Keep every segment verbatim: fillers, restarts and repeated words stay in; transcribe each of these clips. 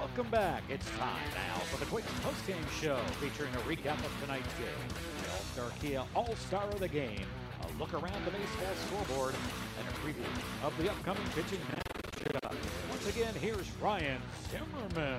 Welcome back. It's time now for the Quakes postgame show featuring a recap of tonight's game, the All-Star Kia All-Star of the Game, a look around the baseball scoreboard, and a preview of the upcoming pitching matchup. Once again, here's Ryan Zimmerman.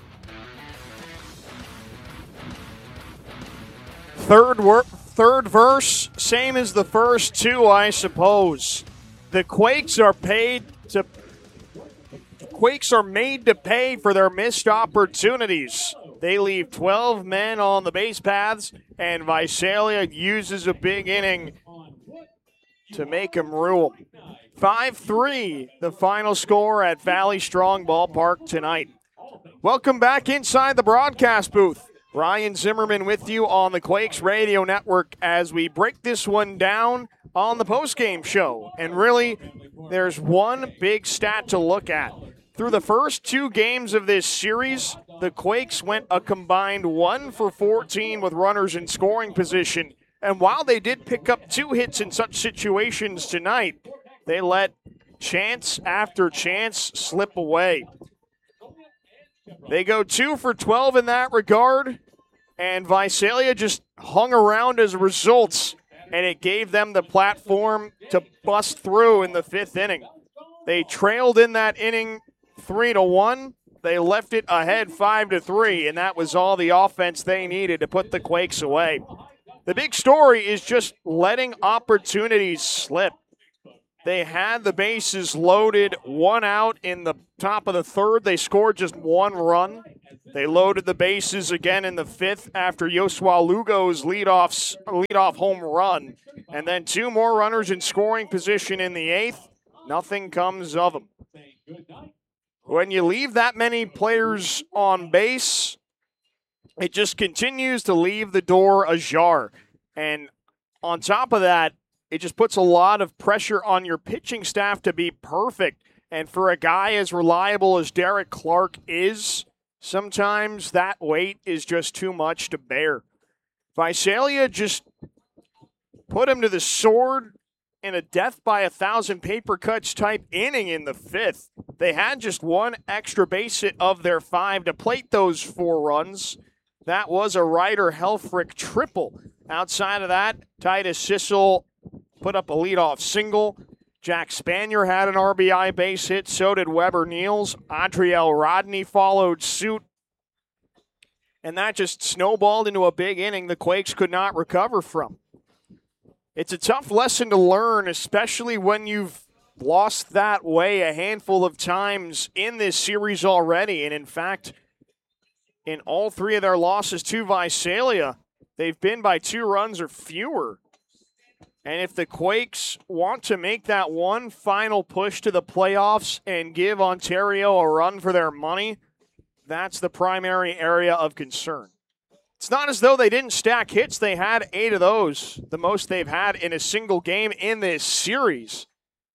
Third wor- third verse, same as the first two, I suppose. The Quakes are paid to Quakes are made to pay for their missed opportunities. They leave twelve men on the base paths, and Visalia uses a big inning to make them rule. five three, the final score at Valley Strong Ballpark tonight. Welcome back inside the broadcast booth. Ryan Zimmerman with you on the Quakes Radio Network as we break this one down on the postgame show. And really, there's one big stat to look at. Through the first two games of this series, the Quakes went a combined one for fourteen with runners in scoring position. And while they did pick up two hits in such situations tonight, they let chance after chance slip away. They go two for twelve in that regard, and Visalia just hung around as a result, and it gave them the platform to bust through in the fifth inning. They trailed in that inning three to one. They left it ahead five to three, and that was all the offense they needed to put the Quakes away. The big story is just letting opportunities slip. They had the bases loaded, one out in the top of the third. They scored just one run. They loaded the bases again in the fifth after Yosua Lugo's leadoff, leadoff home run. And then two more runners in scoring position in the eighth. Nothing comes of them. When you leave that many players on base, it just continues to leave the door ajar. And on top of that, it just puts a lot of pressure on your pitching staff to be perfect. And for a guy as reliable as Derek Clark is, sometimes that weight is just too much to bear. Visalia just put him to the sword in a death by a thousand paper cuts type inning in the fifth. They had just one extra base hit of their five to plate those four runs. That was a Ryder Helfrich triple. Outside of that, Titus Sissel put up a leadoff single. Jack Spanier had an R B I base hit. So did Weber Niels. Adriel Rodney followed suit. And that just snowballed into a big inning the Quakes could not recover from. It's a tough lesson to learn, especially when you've lost that way a handful of times in this series already. And in fact, in all three of their losses to Visalia, they've been by two runs or fewer. And if the Quakes want to make that one final push to the playoffs and give Ontario a run for their money, that's the primary area of concern. It's not as though they didn't stack hits. They had eight of those, the most they've had in a single game in this series.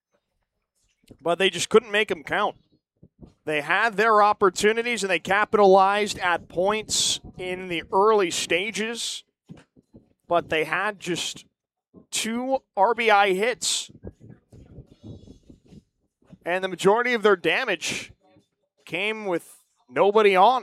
But they just couldn't make them count. They had their opportunities, and they capitalized at points in the early stages. But they had just two R B I hits. And the majority of their damage came with nobody on.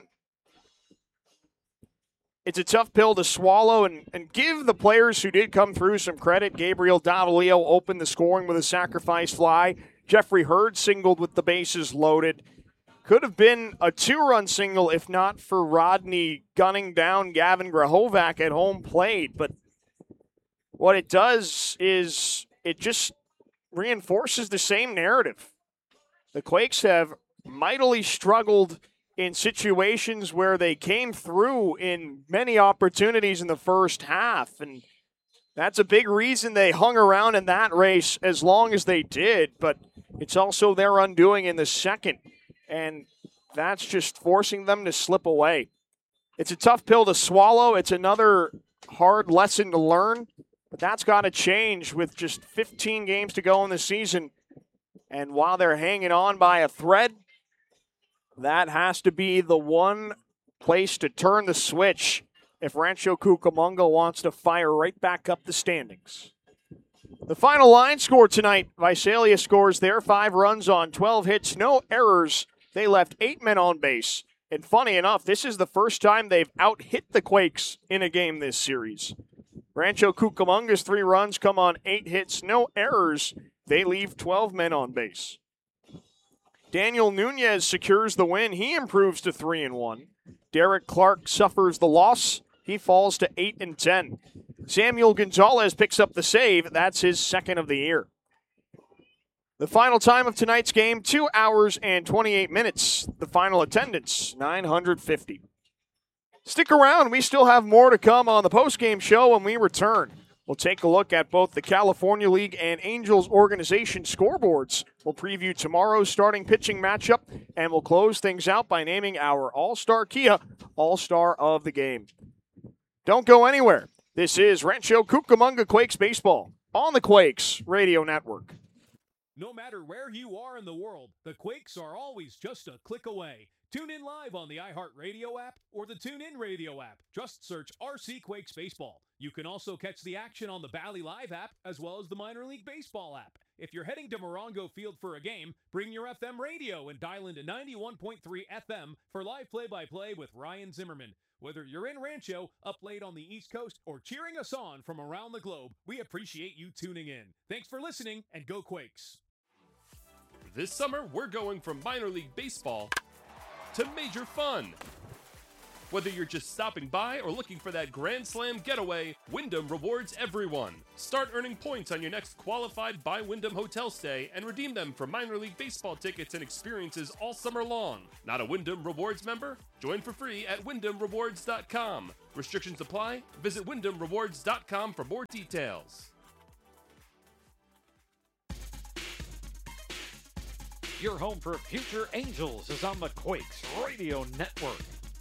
It's a tough pill to swallow, and, and give the players who did come through some credit. Gabriel Davalillo opened the scoring with a sacrifice fly. Jeffrey Hurd singled with the bases loaded. Could have been a two-run single if not for Rodney gunning down Gavin Grahovac at home plate. But what it does is it just reinforces the same narrative. The Quakes have mightily struggled in situations where they came through in many opportunities in the first half. And that's a big reason they hung around in that race as long as they did. But it's also their undoing in the second. And that's just forcing them to slip away. It's a tough pill to swallow. It's another hard lesson to learn. But that's got to change with just fifteen games to go in the season. And while they're hanging on by a thread, that has to be the one place to turn the switch if Rancho Cucamonga wants to fire right back up the standings. The final line score tonight, Visalia scores their five runs on twelve hits, no errors. They left eight men on base. And funny enough, this is the first time they've out-hit the Quakes in a game this series. Rancho Cucamonga's three runs come on eight hits, no errors. They leave twelve men on base. Daniel Nunez secures the win. He improves to three and one. Derek Clark suffers the loss. He falls to eight and ten. Samuel Gonzalez picks up the save. That's his second of the year. The final time of tonight's game, two hours and twenty-eight minutes. The final attendance, nine hundred fifty. Stick around. We still have more to come on the postgame show when we return. We'll take a look at both the California League and Angels organization scoreboards. We'll preview tomorrow's starting pitching matchup, and we'll close things out by naming our All-Star Kia All-Star of the game. Don't go anywhere. This is Rancho Cucamonga Quakes Baseball on the Quakes Radio Network. No matter where you are in the world, the Quakes are always just a click away. Tune in live on the iHeartRadio app or the TuneIn Radio app. Just search R C Quakes Baseball. You can also catch the action on the Bally Live app as well as the Minor League Baseball app. If you're heading to Morongo Field for a game, bring your F M radio and dial into ninety-one point three F M for live play-by-play with Ryan Zimmerman. Whether you're in Rancho, up late on the East Coast, or cheering us on from around the globe, we appreciate you tuning in. Thanks for listening, and go Quakes! This summer, we're going from minor league baseball to major fun. Whether you're just stopping by or looking for that Grand Slam getaway, Wyndham rewards everyone. Start earning points on your next qualified by Wyndham hotel stay and redeem them for minor league baseball tickets and experiences all summer long. Not a Wyndham Rewards member? Join for free at wyndham rewards dot com. Restrictions apply. Visit wyndham rewards dot com for more details. Your home for future Angels is on the Quakes Radio Network.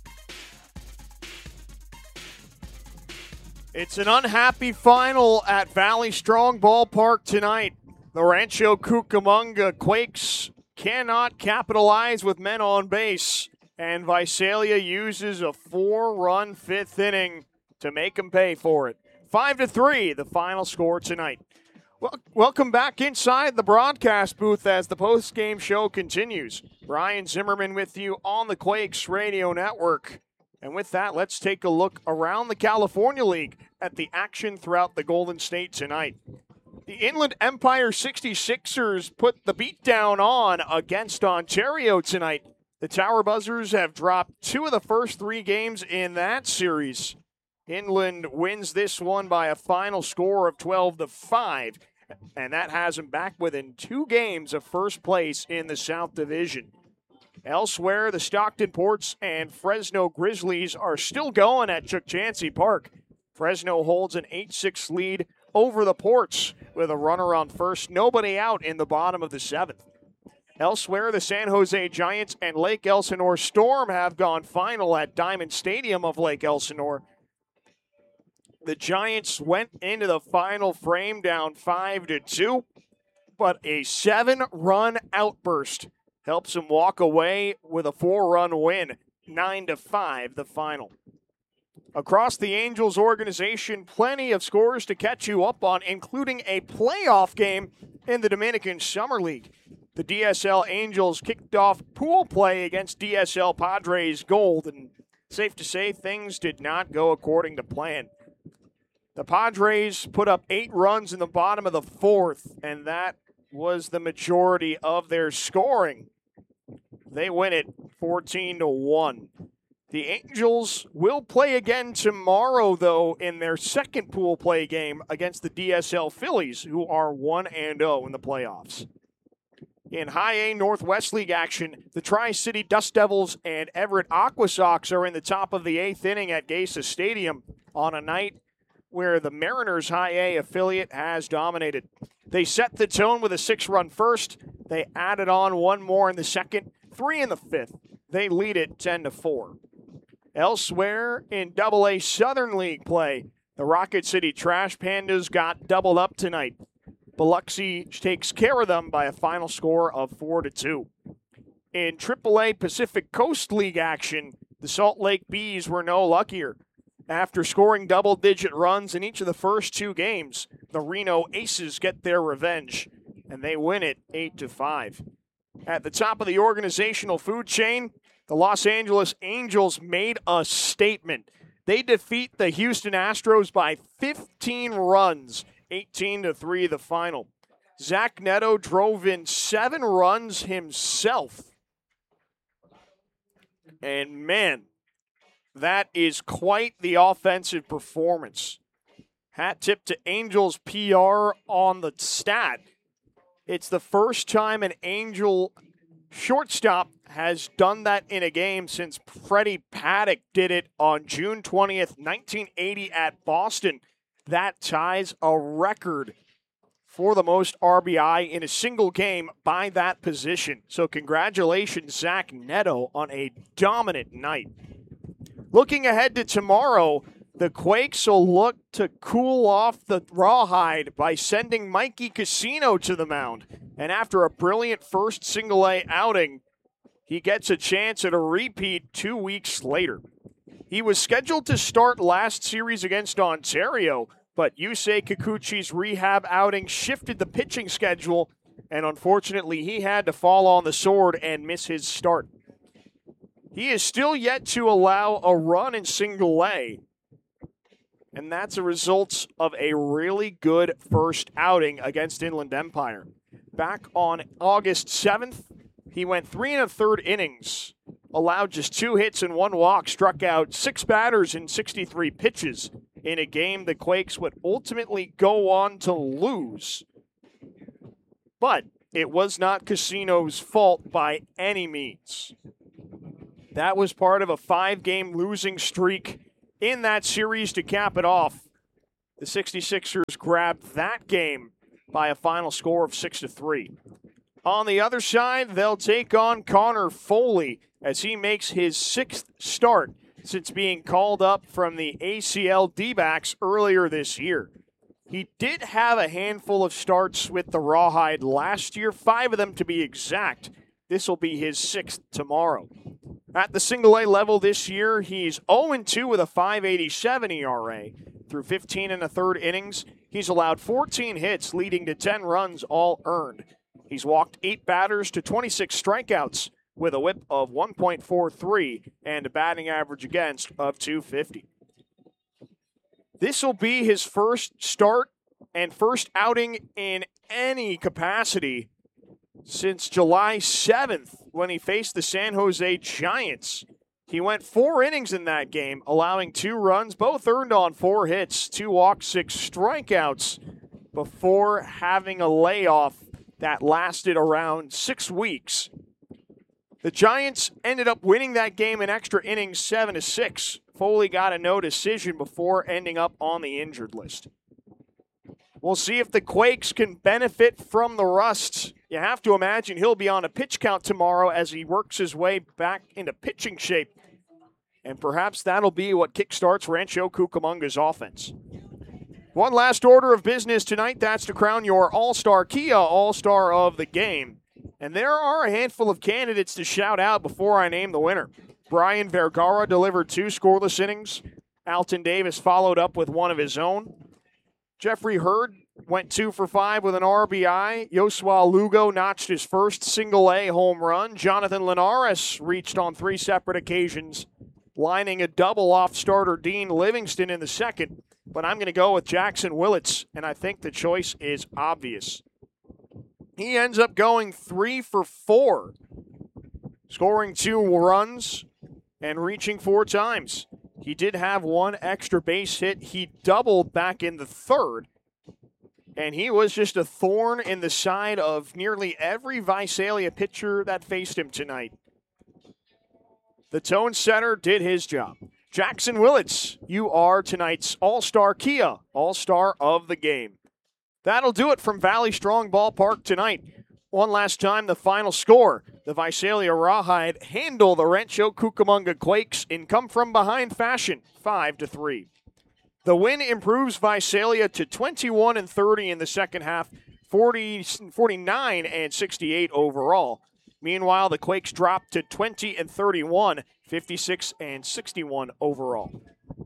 It's an unhappy final at Valley Strong Ballpark tonight. The Rancho Cucamonga Quakes cannot capitalize with men on base, and Visalia uses a four-run fifth inning to make them pay for it. Five to three, the final score tonight. Well, welcome back inside the broadcast booth as the post-game show continues. Ryan Zimmerman with you on the Quakes Radio Network. And with that, let's take a look around the California League at the action throughout the Golden State tonight. The Inland Empire sixty-sixers put the beatdown on against Ontario tonight. The Tower Buzzers have dropped two of the first three games in that series. Inland wins this one by a final score of twelve to five, and that has them back within two games of first place in the South Division. Elsewhere, the Stockton Ports and Fresno Grizzlies are still going at Chuck Chansey Park. Fresno holds an eight six lead over the Ports with a runner on first, nobody out in the bottom of the seventh. Elsewhere, the San Jose Giants and Lake Elsinore Storm have gone final at Diamond Stadium of Lake Elsinore. The Giants went into the final frame down five to two, but a seven-run outburst helps them walk away with a four-run win, nine to five, the final. Across the Angels organization, plenty of scores to catch you up on, including a playoff game in the Dominican Summer League. The D S L Angels kicked off pool play against D S L Padres Gold, and safe to say things did not go according to plan. The Padres put up eight runs in the bottom of the fourth, and that was the majority of their scoring. They win it fourteen to one. The Angels will play again tomorrow, though, in their second pool play game against the D S L Phillies, who are one and oh in the playoffs. In High A Northwest League action, the Tri-City Dust Devils and Everett Aqua Sox are in the top of the eighth inning at Gesa Stadium on a night where the Mariners High A affiliate has dominated. They set the tone with a six-run first. They added on one more in the second, three in the fifth. They lead it ten to four. Elsewhere in Double A Southern League play, the Rocket City Trash Pandas got doubled up tonight. Biloxi takes care of them by a final score of four to two. In Triple A Pacific Coast League action, the Salt Lake Bees were no luckier. After scoring double-digit runs in each of the first two games, the Reno Aces get their revenge, and they win it eight to five. At the top of the organizational food chain, the Los Angeles Angels made a statement. They defeat the Houston Astros by fifteen runs, eighteen to three the final. Zach Neto drove in seven runs himself. And man, that is quite the offensive performance. Hat tip to Angels P R on the stat. It's the first time an Angel shortstop has done that in a game since Freddie Paddock did it on June twentieth, nineteen eighty at Boston. That ties a record for the most R B I in a single game by that position. So congratulations, Zach Neto, on a dominant night. Looking ahead to tomorrow, the Quakes will look to cool off the rawhide by sending Mikey Casino to the mound. And after a brilliant first single-A outing, he gets a chance at a repeat two weeks later. He was scheduled to start last series against Ontario, but Yusei Kikuchi's rehab outing shifted the pitching schedule, and unfortunately he had to fall on the sword and miss his start. He is still yet to allow a run in single-A, and that's a result of a really good first outing against Inland Empire. Back on August seventh, he went three and a third innings, allowed just two hits and one walk, struck out six batters in sixty-three pitches in a game the Quakes would ultimately go on to lose. But it was not Casino's fault by any means. That was part of a five-game losing streak in that series to cap it off. The sixty-sixers grabbed that game by a final score of six to three. On the other side, they'll take on Connor Foley as he makes his sixth start since being called up from the A C L D-backs earlier this year. He did have a handful of starts with the Rawhide last year, five of them to be exact. This will be his sixth tomorrow. At the single-A level this year, he's oh and two with a five eighty-seven E R A. Through fifteen and a third innings, he's allowed fourteen hits, leading to ten runs, all earned. He's walked eight batters to twenty-six strikeouts with a whip of one point four three and a batting average against of two fifty. This will be his first start and first outing in any capacity since July seventh when he faced the San Jose Giants. He went four innings in that game, allowing two runs, both earned on four hits, two walks, six strikeouts, before having a layoff that lasted around six weeks. The Giants ended up winning that game in extra innings seven to six. Foley got a no decision before ending up on the injured list. We'll see if the Quakes can benefit from the rust. You have to imagine he'll be on a pitch count tomorrow as he works his way back into pitching shape. And perhaps that'll be what kickstarts Rancho Cucamonga's offense. One last order of business tonight. That's to crown your All-Star Kia All-Star of the game. And there are a handful of candidates to shout out before I name the winner. Brian Vergara delivered two scoreless innings. Alton Davis followed up with one of his own. Jeffrey Hurd went two for five with an R B I. Yosua Lugo notched his first single-A home run. Jonathan Linares reached on three separate occasions, lining a double off starter Dean Livingston in the second. But I'm going to go with Jackson Willits, and I think the choice is obvious. He ends up going three for four, scoring two runs and reaching four times. He did have one extra base hit. He doubled back in the third. And he was just a thorn in the side of nearly every Visalia pitcher that faced him tonight. The tone setter did his job. Jackson Willits, you are tonight's All-Star Kia All-Star of the game. That'll do it from Valley Strong Ballpark tonight. One last time, the final score. The Visalia Rawhide handle the Rancho Cucamonga Quakes in come-from-behind fashion, five to three. The win improves Visalia to twenty-one and thirty in the second half, forty, forty-nine and sixty-eight overall. Meanwhile, the Quakes dropped to twenty and thirty-one, fifty-six and sixty-one overall.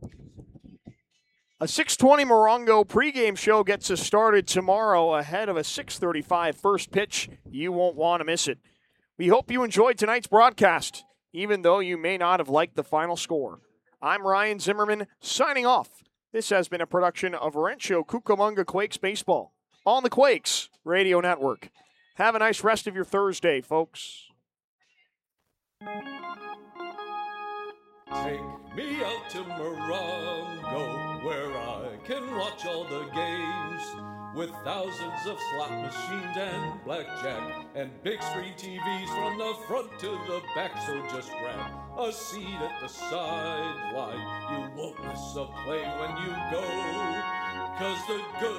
A six twenty Morongo pregame show gets us started tomorrow ahead of a six thirty-five first pitch. You won't want to miss it. We hope you enjoyed tonight's broadcast. even though you may not have liked the final score. I'm Ryan Zimmerman, signing off. This has been a production of Rancho Cucamonga Quakes Baseball on the Quakes Radio Network. Have a nice rest of your Thursday, folks. Take me out to Morongo, where I can watch all the games, with thousands of slot machines and blackjack, and big screen T Vs from the front to the back. So just grab a seat at the sideline. You won't miss a play when you go, 'cause the good